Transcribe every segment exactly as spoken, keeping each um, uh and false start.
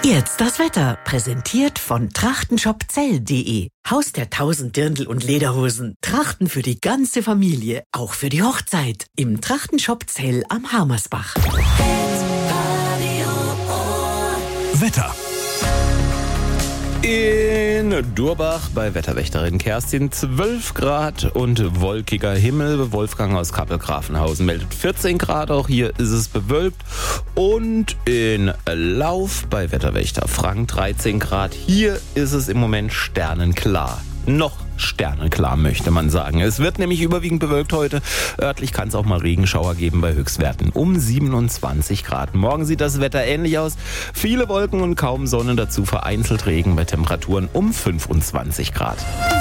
Jetzt das Wetter, präsentiert von trachtenshopzell punkt de. Haus der tausend Dirndl und Lederhosen. Trachten für die ganze Familie, auch für die Hochzeit. Im Trachtenshop Zell am Harmersbach. Wetter. In Durbach bei Wetterwächterin Kerstin zwölf Grad und wolkiger Himmel. Wolfgang aus Kappel-Grafenhausen meldet vierzehn Grad, auch hier ist es bewölkt. Und in Lauf bei Wetterwächter Frank dreizehn Grad. Hier ist es im Moment sternenklar. Noch sternenklar, möchte man sagen. Es wird nämlich überwiegend bewölkt heute. Örtlich kann es auch mal Regenschauer geben bei Höchstwerten um siebenundzwanzig Grad. Morgen sieht das Wetter ähnlich aus. Viele Wolken und kaum Sonne, dazu vereinzelt Regen bei Temperaturen um fünfundzwanzig Grad.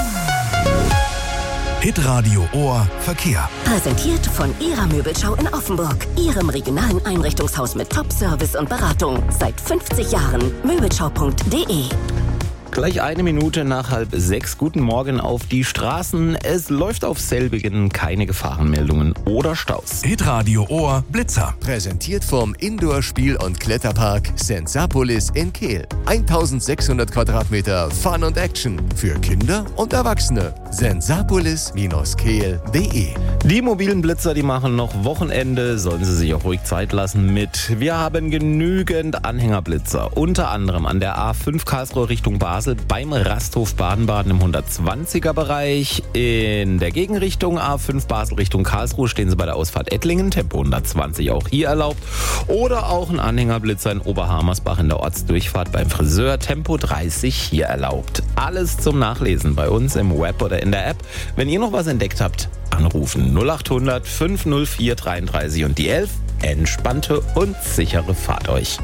Hitradio Ohr Verkehr. Präsentiert von Ihrer Möbelschau in Offenburg. Ihrem regionalen Einrichtungshaus mit Top-Service und Beratung. Seit fünfzig Jahren. Möbelschau punkt de. Gleich eine Minute nach halb sechs. Guten Morgen auf die Straßen. Es läuft auf selbigen keine Gefahrenmeldungen oder Staus. Hitradio Ohr Blitzer. Präsentiert vom Indoor-Spiel- und Kletterpark Sensapolis in Kehl. eintausendsechshundert Quadratmeter Fun und Action für Kinder und Erwachsene. sensapolis Bindestrich kehl punkt de. Die mobilen Blitzer, die machen noch Wochenende, sollen sie sich auch ruhig Zeit lassen mit. Wir haben genügend Anhängerblitzer, unter anderem an der A fünf Karlsruhe Richtung Basel beim Rasthof Baden-Baden im hundertzwanziger Bereich. In der Gegenrichtung A fünf Basel Richtung Karlsruhe stehen sie bei der Ausfahrt Ettlingen, Tempo hundertzwanzig auch hier erlaubt. Oder auch ein Anhängerblitzer in Oberhammersbach in der Ortsdurchfahrt beim Friseur, Tempo dreißig hier erlaubt. Alles zum Nachlesen bei uns im Web oder in der App. Wenn ihr noch was entdeckt habt, anrufen null acht hundert fünf null vier dreiunddreißig und die elf. Entspannte und sichere Fahrt euch.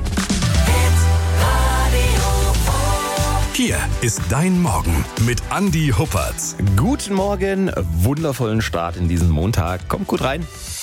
Hier ist dein Morgen mit Andi Huppertz. Guten Morgen, wundervollen Start in diesen Montag. Kommt gut rein.